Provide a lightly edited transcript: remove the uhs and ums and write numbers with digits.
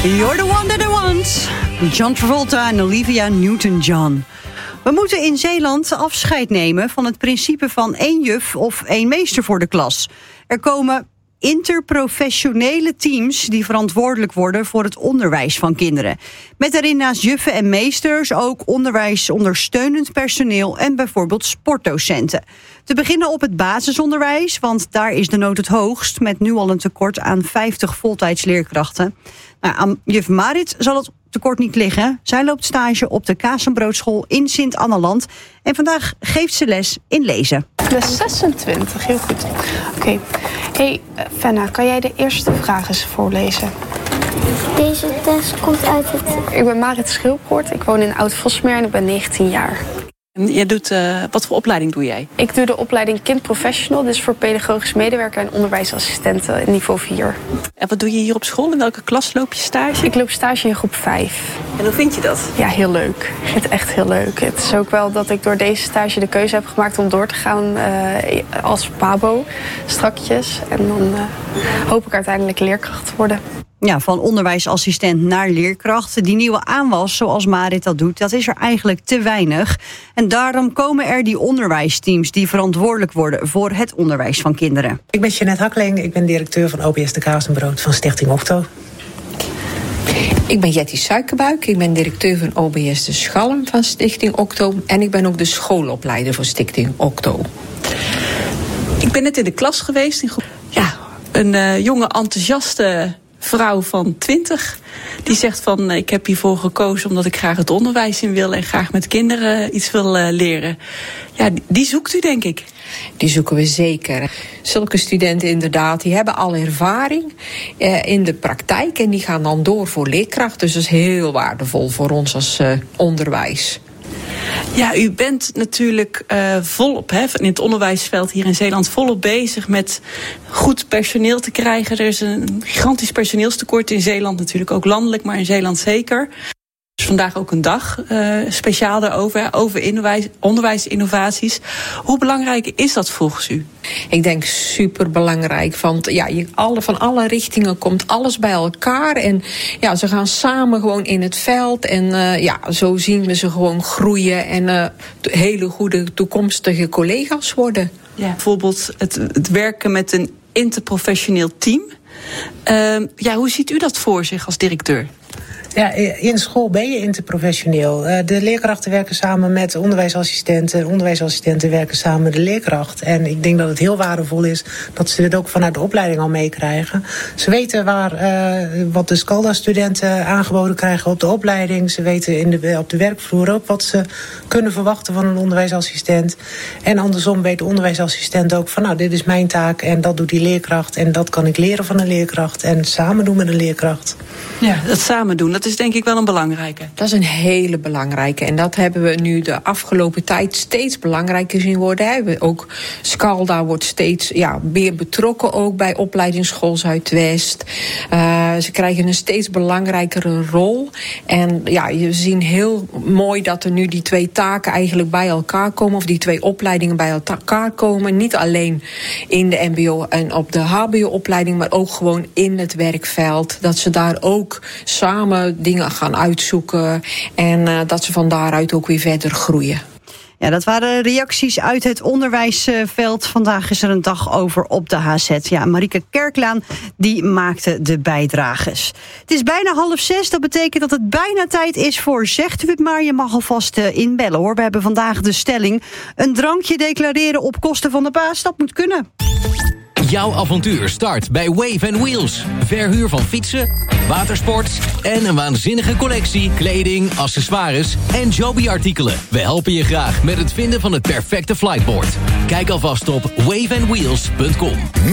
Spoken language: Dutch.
You're the one that I want. John Travolta en Olivia Newton-John. We moeten in Zeeland afscheid nemen van het principe van 1 juf of 1 meester voor de klas. Er komen interprofessionele teams die verantwoordelijk worden voor het onderwijs van kinderen. Met daarin naast juffen en meesters ook onderwijsondersteunend personeel en bijvoorbeeld sportdocenten. Te beginnen op het basisonderwijs, want daar is de nood het hoogst, met nu al een tekort aan 50 voltijdsleerkrachten. Nou, aan juf Marit zal het tekort niet liggen. Zij loopt stage op de Kazenbroodschool in Sint-Anneland en vandaag geeft ze les in lezen. Les 26, heel goed. Oké. Hey, Fenna, kan jij de eerste vraag eens voorlezen? Deze test komt uit het... Ik ben Marit Schilpoort, ik woon in Oud-Vosmeer en ik ben 19 jaar. En jij doet, wat voor opleiding doe jij? Ik doe de opleiding Kind Professional, dus voor pedagogisch medewerker en onderwijsassistenten niveau 4. En wat doe je hier op school? In welke klas loop je stage? Ik loop stage in groep 5. En hoe vind je dat? Ja, heel leuk. Ik vind het echt heel leuk. Het is ook wel dat ik door deze stage de keuze heb gemaakt om door te gaan als pabo strakjes. En dan hoop ik uiteindelijk leerkracht te worden. Ja, van onderwijsassistent naar leerkracht. Die nieuwe aanwas, zoals Marit dat doet, dat is er eigenlijk te weinig. En daarom komen er die onderwijsteams die verantwoordelijk worden voor het onderwijs van kinderen. Ik ben Jeanette Hakling, ik ben directeur van OBS de Kazenbrood van Stichting Octo. Ik ben Jetty Suikerbuik, ik ben directeur van OBS de Schalm van Stichting Octo. En ik ben ook de schoolopleider voor Stichting Octo. Ik ben net in de klas geweest. Een jonge enthousiaste vrouw van 20. Die zegt van, ik heb hiervoor gekozen omdat ik graag het onderwijs in wil en graag met kinderen iets wil leren. Ja, die zoekt u, denk ik. Die zoeken we zeker. Zulke studenten inderdaad, die hebben al ervaring in de praktijk en die gaan dan door voor leerkracht. Dus dat is heel waardevol voor ons als onderwijs. Ja, u bent natuurlijk volop in het onderwijsveld hier in Zeeland volop bezig met goed personeel te krijgen. Er is een gigantisch personeelstekort in Zeeland, natuurlijk ook landelijk, maar in Zeeland zeker. Er is vandaag ook een dag speciaal daarover, over onderwijsinnovaties. Hoe belangrijk is dat volgens u? Ik denk superbelangrijk, want van alle richtingen komt alles bij elkaar. En ja, ze gaan samen gewoon in het veld. En zo zien we ze gewoon groeien en hele goede toekomstige collega's worden. Ja, bijvoorbeeld het werken met een interprofessioneel team. Hoe ziet u dat voor zich als directeur? Ja, in school ben je interprofessioneel. De leerkrachten werken samen met onderwijsassistenten. Onderwijsassistenten werken samen met de leerkracht. En ik denk dat het heel waardevol is dat ze dit ook vanuit de opleiding al meekrijgen. Ze weten wat de Scalda-studenten aangeboden krijgen op de opleiding. Ze weten op de werkvloer ook wat ze kunnen verwachten van een onderwijsassistent. En andersom weet de onderwijsassistent ook van, dit is mijn taak en dat doet die leerkracht. En dat kan ik leren van een leerkracht en samen doen met een leerkracht. Ja, dat samen doen, dat is denk ik wel een belangrijke. Dat is een hele belangrijke. En dat hebben we nu de afgelopen tijd steeds belangrijker zien worden. Ook Scalda wordt steeds meer betrokken ook bij opleidingsschool Zuidwest. Ze krijgen een steeds belangrijkere rol. En je ziet heel mooi dat er nu die 2 taken eigenlijk bij elkaar komen. Of die 2 opleidingen bij elkaar komen. Niet alleen in de mbo en op de hbo-opleiding, maar ook gewoon in het werkveld. Dat ze daar ook samen dingen gaan uitzoeken en dat ze van daaruit ook weer verder groeien. Ja, dat waren reacties uit het onderwijsveld. Vandaag is er een dag over op de HZ. Ja, Marieke Kerklaan, die maakte de bijdrages. Het is bijna 5:30, dat betekent dat het bijna tijd is voor Zegt u het maar. Je mag alvast inbellen, hoor. We hebben vandaag de stelling: een drankje declareren op kosten van de baas, dat moet kunnen. Jouw avontuur start bij Wave & Wheels. Verhuur van fietsen, watersport en een waanzinnige collectie kleding, accessoires en Joby-artikelen. We helpen je graag met het vinden van het perfecte flightboard. Kijk alvast op waveandwheels.com.